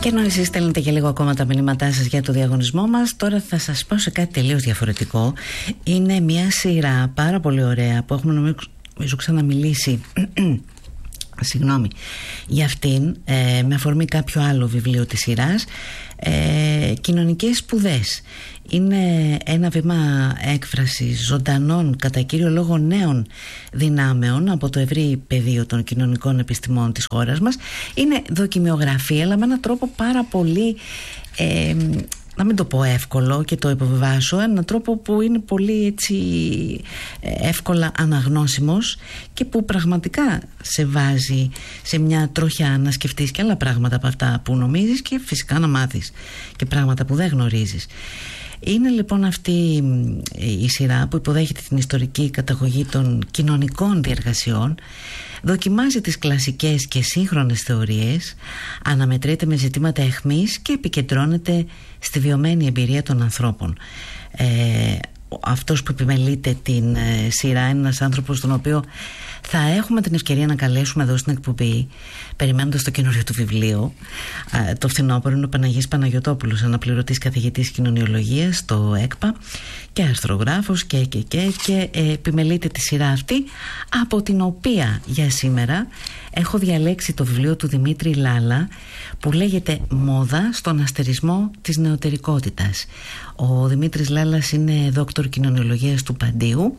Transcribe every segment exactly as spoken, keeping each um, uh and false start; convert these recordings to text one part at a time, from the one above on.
Και ενώ εσείς στέλνετε και λίγο ακόμα τα μηνύματά σας για το διαγωνισμό μας, τώρα θα σας πάω σε κάτι τελείως διαφορετικό. Είναι μια σειρά πάρα πολύ ωραία που έχουμε νομίζω ξαναμιλήσει συγγνώμη για αυτήν, ε, με αφορμή κάποιο άλλο βιβλίο της σειράς, ε, κοινωνικές σπουδές. Είναι ένα βήμα έκφρασης ζωντανών, κατά κύριο λόγο νέων δυνάμεων από το ευρύ πεδίο των κοινωνικών επιστημών της χώρας μας. Είναι δοκιμιογραφία, αλλά με έναν τρόπο πάρα πολύ, ε, να μην το πω εύκολο και το υποβιβάσω, έναν τρόπο που είναι πολύ έτσι εύκολα αναγνώσιμος και που πραγματικά σε βάζει σε μια τροχιά να σκεφτείς και άλλα πράγματα από αυτά που νομίζεις και φυσικά να μάθεις και πράγματα που δεν γνωρίζεις. Είναι λοιπόν αυτή η σειρά που υποδέχεται την ιστορική καταγωγή των κοινωνικών διεργασιών, δοκιμάζει τις κλασικές και σύγχρονες θεωρίες, αναμετρείται με ζητήματα αιχμής και επικεντρώνεται στη βιωμένη εμπειρία των ανθρώπων. Ε, αυτός που επιμελείται την ε, σειρά είναι ένας άνθρωπος τον οποίο θα έχουμε την ευκαιρία να καλέσουμε εδώ στην εκπομπή, περιμένοντας το καινούριο του βιβλίο. ε, το φθινόπωρο είναι ο Παναγής Παναγιωτόπουλος, αναπληρωτής καθηγητής κοινωνιολογίας στο ΕΚΠΑ και αρθρογράφος και, και, και, και ε, επιμελείται τη σειρά αυτή, από την οποία για σήμερα έχω διαλέξει το βιβλίο του Δημήτρη Λάλα που λέγεται «Μόδα στον αστερισμό της νεωτερικότητας». Ο Δημήτρης Λάλας είναι δόκτωρ κοινωνιολογίας του Παντίου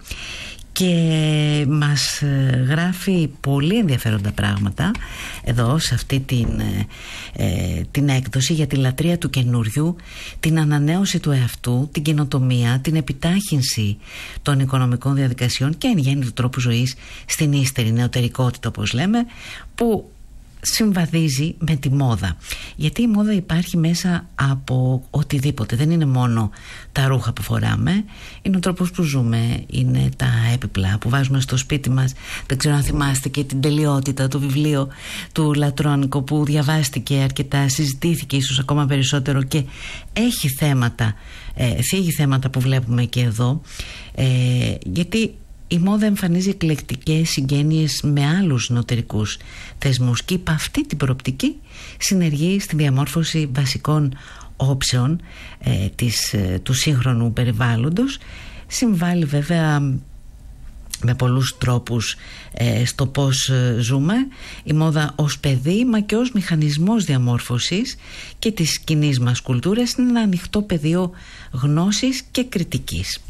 και μας γράφει πολύ ενδιαφέροντα πράγματα εδώ σε αυτή την, ε, την έκδοση για τη λατρεία του καινούριου, την ανανέωση του εαυτού, την καινοτομία, την επιτάχυνση των οικονομικών διαδικασιών και εν γέννη του τρόπου ζωής στην ύστερη νεωτερικότητα, όπως λέμε, που συμβαδίζει με τη μόδα, γιατί η μόδα υπάρχει μέσα από οτιδήποτε. Δεν είναι μόνο τα ρούχα που φοράμε, είναι ο τρόπος που ζούμε, είναι τα έπιπλα που βάζουμε στο σπίτι μας. Δεν ξέρω αν θυμάστε και την τελειότητα, το βιβλίο του Λατρώνικο που διαβάστηκε αρκετά, συζητήθηκε ίσως ακόμα περισσότερο και έχει θέματα, ε, θίγει θέματα που βλέπουμε και εδώ, ε, γιατί η μόδα εμφανίζει εκλεκτικές συγγένειες με άλλους νοτερικούς θεσμούς και υπ' αυτή την προοπτική συνεργεί στη διαμόρφωση βασικών όψεων ε, της, ε, του σύγχρονου περιβάλλοντος. Συμβάλλει βέβαια με πολλούς τρόπους ε, στο πώς ε, ζούμε η μόδα ως παιδί, μα και ως μηχανισμός διαμόρφωσης και της κοινής μας κουλτούρας. Είναι ένα ανοιχτό πεδίο γνώσης και κριτικής.